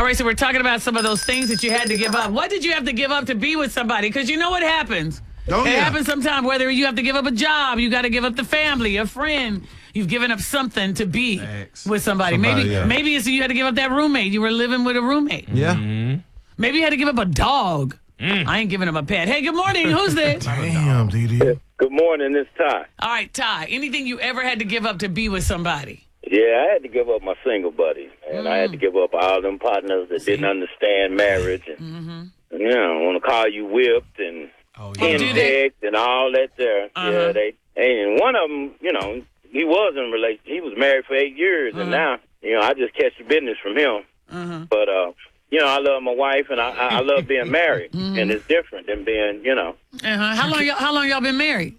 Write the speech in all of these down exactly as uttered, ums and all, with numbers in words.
right, so we're talking about some of those things that you had to give up. What did you have to give up to be with somebody? Because you know what happens. Oh, it yeah. happens sometimes, whether you have to give up a job, you got to give up the family, a friend. You've given up something to be Thanks. with somebody. Somebody, maybe yeah. maybe it's you had to give up that roommate. You were living with a roommate. Yeah. Mm-hmm. Maybe you had to give up a dog. Mm. I ain't giving up a pet. Hey, good morning. Who's this? Damn, D D. Good morning, it's Ty. All right, Ty. Anything you ever had to give up to be with somebody? Yeah, I had to give up my single buddies, and I had to give up all them partners that didn't understand marriage, and Mm-hmm. you know, want to call you whipped and Oh, Oh, yeah. do they? insect and all that there. Uh-huh. Yeah, they and one of them, you know, he was in a relation. He was married for eight years, Uh-huh. and now, you know, I just catch the business from him. Uh-huh. But uh, you know, I love my wife, and I, I I love being married, Mm-hmm. and it's different than being, you know, Uh-huh. How long y'all, how long y'all been married?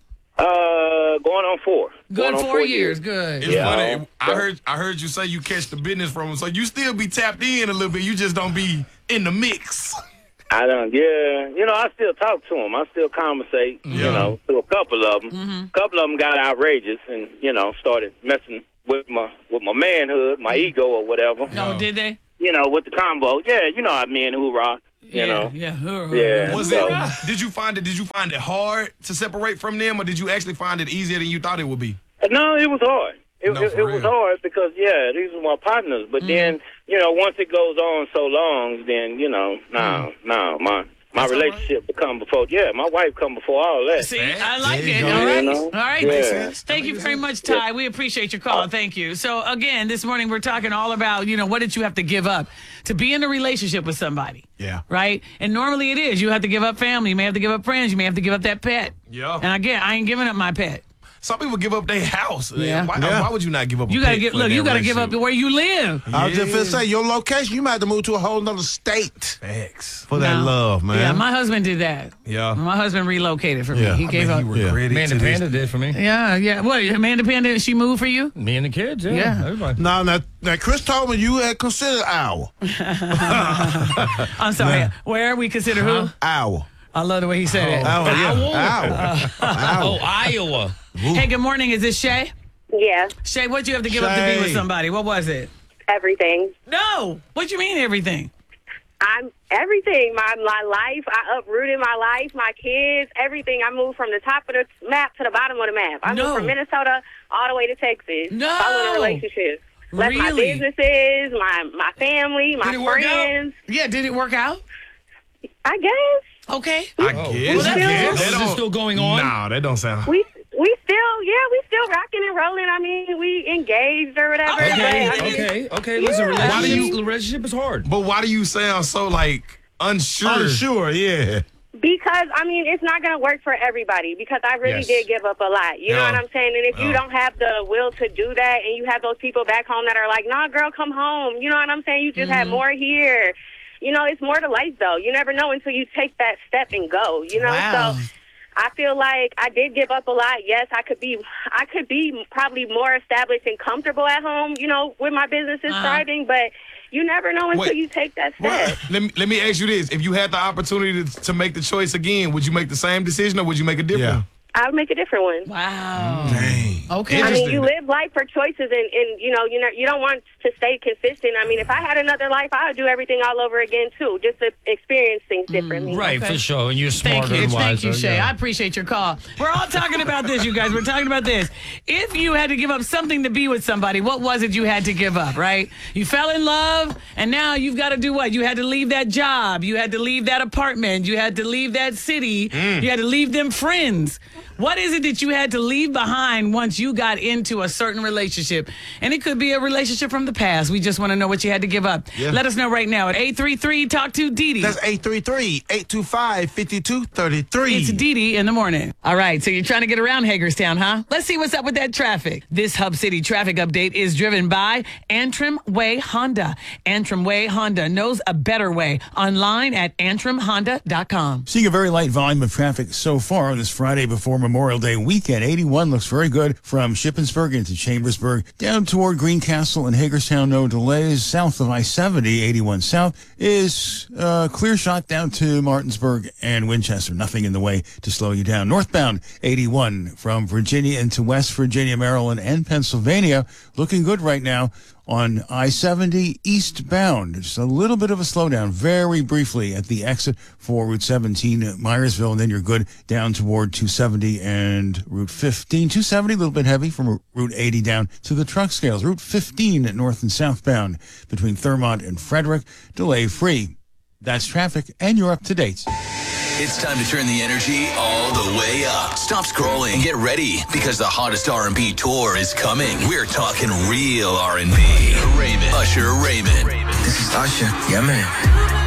uh, going on four. Good Going on four, years. Good. It's Yeah. funny. I heard I heard you say you catch the business from him, so you still be tapped in a little bit. You just don't be in the mix. I don't, yeah. You know, I still talk to them. I still conversate, you Yeah. know, to a couple of them. Mm-hmm. A couple of them got outrageous and, you know, started messing with my with my manhood, my ego or whatever. No, did they? You know, with the combo. Yeah, you know how men who rock, you yeah, know. Yeah. Yeah. Was So- it? Did you find it? Did you find it hard to separate from them, or did you actually find it easier than you thought it would be? No, it was hard. It, No, it, for it was real. hard because, yeah, these were my partners. But then, you know, once it goes on so long, then, you know, no, no, my... My That's all right. relationship will come before, yeah, my wife come before all that. See, I like There it. you All go. right. You know? All right. Yeah. Makes sense. Thank you very much, Ty. We appreciate your call. Thank you. So, again, this morning we're talking all about, you know, what did you have to give up to be in a relationship with somebody? Yeah. Right? And normally it is. You have to give up family. You may have to give up friends. You may have to give up that pet. Yeah. And again, I ain't giving up my pet. Some people give up their house. Yeah. Why, Yeah. why would you not give up? You a got to pet get, for look, that you got to give up relationship? where you live. I was just gonna say your location. You might have to move to a whole nother state Facts. for that No. love, man. Yeah, my husband did that. Yeah. My husband relocated for me. Yeah. He I gave Man, up. you regret it Amanda to this- Panda did for me. Yeah, yeah. What, Amanda Panda, she moved for you? Me and the kids, yeah. Yeah. Everybody. Now, now, now, Chris told me you had considered Owl. I'm sorry. Where we consider who? Owl. I love the way he said it. Owl. Yeah. Owl. Owl. Oh, Iowa. Hey, good morning. Is this Shay? Yeah, Shay, what'd you have to give up to be Shay. with somebody? What was it? everything. No. What you mean everything? I'm everything. My my life. I uprooted my life, my kids, everything. I moved from the top of the map to the bottom of the map. I No. moved from Minnesota all the way to Texas. No. Following a relationship. Left my Really? businesses, my my family, my Did it work out? friends. Yeah, did it work out? I guess Okay. I Oh. guess. Well, I that's- guess. Is That this don't- still going on? Nah, that don't sound. we we still yeah we still rocking and rolling. I mean we engaged or whatever. Okay, but, I mean, Okay, okay. Listen, Yeah. Why do relationship, you- relationship is hard. But why do you sound so like unsure? Unsure, yeah. Because, I mean, it's not going to work for everybody because I really Yes. did give up a lot. You know Yeah. what I'm saying? And if you Yeah. don't have the will to do that and you have those people back home that are like, nah, girl, come home. You know what I'm saying? You just Mm-hmm. have more here. You know, it's more to life, though. You never know until you take that step and go, you know? Wow. So I feel like I did give up a lot. Yes, I could be I could be probably more established and comfortable at home, you know, with my businesses Uh-huh. thriving, but you never know until Wait. you take that step. What? Let me let me ask you this: if you had the opportunity to, to make the choice again, would you make the same decision or would you make a different? Yeah. one? I would make a different one. Wow. Dang. Okay. I mean, Interesting. you live life for choices, and, and you know, you know, you don't want to stay consistent. I mean, if I had another life, I would do everything all over again too, just to experience things differently. Right, Okay. for sure. And you're smarter Thank you. and wiser. Thank you, Shay. yeah. I appreciate your call. We're all talking about this, you guys. We're talking about this. If you had to give up something to be with somebody, what was it you had to give up, right? You fell in love, and now you've got to do what? You had to leave that job. You had to leave that apartment. You had to leave that city. You had to leave them friends. What is it that you had to leave behind once you got into a certain relationship? And it could be a relationship from the past. We just want to know what you had to give up. Yeah. Let us know right now at eight three three talk to Dee That's eight three three, eight two five, five two three three. It's Dee Dee in the morning. All right, so you're trying to get around Hagerstown, huh? Let's see what's up with that traffic. This Hub City traffic update is driven by Antrim Way Honda. Antrim Way Honda knows a better way. Online at antrim honda dot com. Seeing a very light volume of traffic so far this Friday before Memorial Day weekend. eighty-one looks very good from Shippensburg into Chambersburg down toward Greencastle and Hagerstown. No delays. South of I seventy, eighty-one South is uh, clear shot down to Martinsburg and Winchester. Nothing in the way to slow you down. Northbound eighty-one from Virginia into West Virginia, Maryland, and Pennsylvania. Looking good right now On I seventy eastbound, just a little bit of a slowdown very briefly at the exit for Route seventeen at Myersville, and then you're good down toward two seventy and Route fifteen. two seventy, a little bit heavy from Route eighty down to the truck scales. Route fifteen at north and southbound between Thurmont and Frederick, delay free. That's traffic, and you're up to date. It's time to turn the energy all the way up. Stop scrolling and get ready because the hottest R and B tour is coming. We're talking real R and B. Raymond. Usher Raymond. This is Usher. Yeah, man.